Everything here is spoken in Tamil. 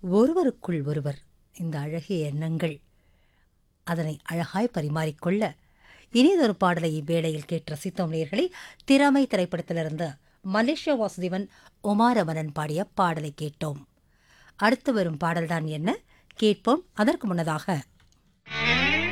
ஒருவருக்குள் ஒருவர் இந்த அழகிய எண்ணங்கள் அதனை அழகாய் பரிமாறிக்கொள்ள இனியதொரு பாடலை இவ்வேளையில் கேட்டு ரசித்தோம் நேயர்களே. திறமை திரைப்படத்திலிருந்து மலேசியா வாசுதேவன் உமாரமணன் பாடிய பாடலை கேட்டோம். அடுத்து வரும் பாடல்தான் என்ன கேட்போம். அதற்கு முன்னதாக